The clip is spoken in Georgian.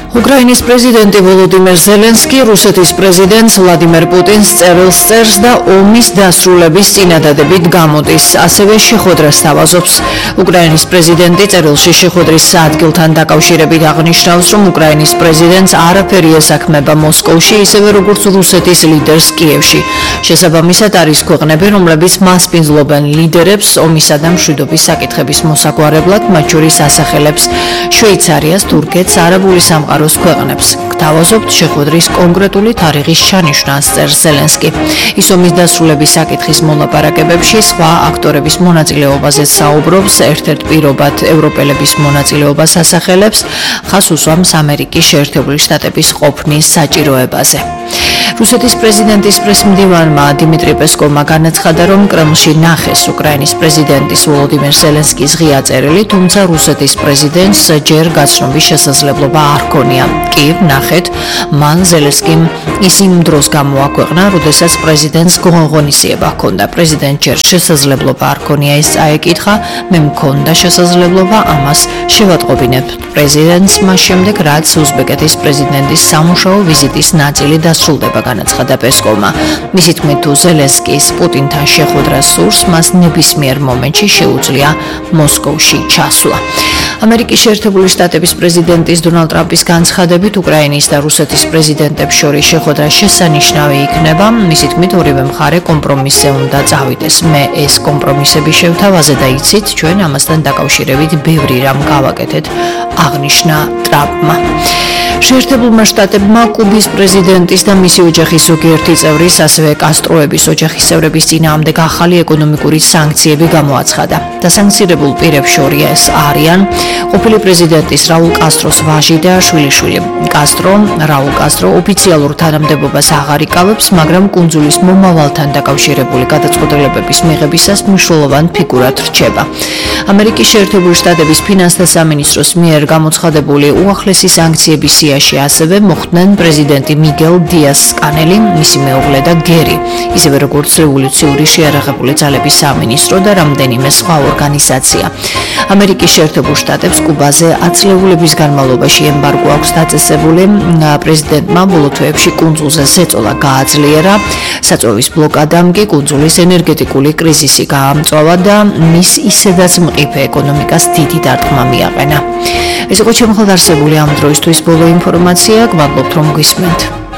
უკრაინის პრეზიდენტი ვოლოდიმირ ზელენსკი რუსეთის პრეზიდენტს ვლადიმერ პუტინს წერილს წერს და ომის დასრულების წინადადებით გამოდის, ასევე შეხვედრას თავაზობს. უკრაინის პრეზიდენტი წერილში შეხვედრის ადგილთან დაკავშირებით აღნიშნავს, რომ უკრაინის პრეზიდენტს არაფერი ესაქმება მოსკოვში, ისევე როგორც რუსეთის ლიდერს კიევში. შესაბამისად არის ქვეყნები, რომლებიც მასპინძლობენ ლიდერებს ომისა და მშვიდობის საკითხების მოსაგვარებლად, მათ შორის ასახელებს შვეიცარიას, თურქეთს, არაბული სამყაროს ქვეყნებს. გთავაზობთ შეხვედრის კონკრეტული თარიღის ჩანიშვნას, წერს ზელენსკი. ის ომის დასრულების საკითხის მოლაპარაკებებში სხვა აქტორების მონაწილეობაზეც საუბრობს, ერთ-ერთ პირობად ევროპელების მონაწილეობას ასახელებს, ხაზს უსვამს ამერიკის შეერთებული შტატების ყოფნის საჭიროებაზე. რუსეთის პრეზიდენტის პრესმდივანმა დიმიტრი პესკოვმა განაცხადა, რომ კრემლში ნახეს უკრაინის პრეზიდენტის ვოლოდიმირ ზელენსკის ღია წერილი, თუმცა რუსეთის პრეზიდენტს ჯერ გაცნობის შესაძლებლობა არ ჰქონია. კი, ნახეთ, მან ზელენსკიმ ის იმ დროს გამოაქვეყნა, როდესაც პრეზიდენტს ღონისძიება ჰქონდა. პრეზიდენტს ჯერ შესაძლებლობა არ ჰქონია ის წაეკითხა, მე მქონდა შესაძლებლობა ამას შევატყობინებ პრეზიდენტს მას შემდეგ, რაც უზბეკეთის პრეზიდენტის სამუშაო ვიზიტის ნაწილი დასრულდება, განაცხადა პესკოვმა. მისი თქმით, თუ ზელენსკის პუტინთან შეხვედრას სურს, მას ნებისმიერ მომენტში შეუძლია მოსკოვში ჩასვლა. ამერიკის შეერთებული შტატების პრეზიდენტის დონალდ ტრამპის განცხადებით, უკრაინის და რუსეთის პრეზიდენტებს შორის შეხვედრა შესანიშნავი იქნება. მისი თქმით, ორივე მხარე კომპრომისზე უნდა წავიდეს. მე ეს კომპრომისები შევთავაზე და იცით, ჩვენ ამასთან დაკავშირებით ბევრი რამ გავაკეთეთ, აღნიშნა ტრამპმა. შეერთებულმა შტატებმა კუბის პრეზიდენტის და მისი ოჯახის ზოგიერთი წევრის, ასევე კასტროების ოჯახის წევრების წინააღმდეგ ახალი ეკონომიკური სანქციები გამოაცხადა. დასანქცირებულ პირებს შორის არიან ყოფილი პრეზიდენტის რაულ კასტროს ვაჟი და შვილიშვილი. რაულ კასტრო ოფიციალურ თანამდებობას აღარ იკავებს, მაგრამ კუნძულის მომავალთან დაკავშირებული გადაწყვეტილებების მიღებისას მნიშვნელოვან ფიგურად რჩება. ამერიკის შეერთებული შტატების ფინანსთა სამინისტროს მიერ გამოცხადებული უახლესი სანქციების სიაში ასევე მოხვდნენ პრეზიდენტი მიგელ დიას კანელი, მისი მეუღლე და გერი, ისევე როგორც რევოლუციური შეიარაღებული ძალების სამინისტრო და რამდენიმე სხვა ორგანიზაცია. ამერიკის შეერთებულ შტატებს კუბაზე ათწლეულების განმავლობაში ემბარგო აქვს დაწესებული. პრეზიდენტმა ბოლო თვეებში კუნძულზე ზეწოლა გააძლიერა, საწვევის ბლოკადამ კი კუნძულის ენერგეტიკული კრიზისი გაამწვავა და მის ისედაც მყიფე ეკონომიკას დიდი დარტყმა მიაყენა. ეს იყო ჩემი ხალხარსებული ამ დროისთვის ბოლო ინფორმაცია, გმადლობთ რომ გვისმენთ.